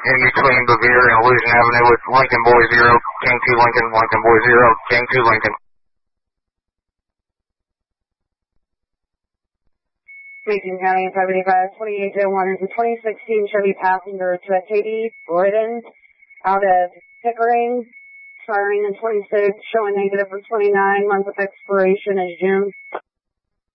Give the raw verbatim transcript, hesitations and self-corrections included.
in between Bevere and Illusion Avenue with Lincoln Boy zero, King two Lincoln, Lincoln Boy zero, King two Lincoln. Macon County seventy-five twenty-eight oh one is a twenty sixteen Chevy Passenger to a Katy, Britain, out of Pickering, firing in twenty-six, showing negative for twenty-nine, month of expiration is June.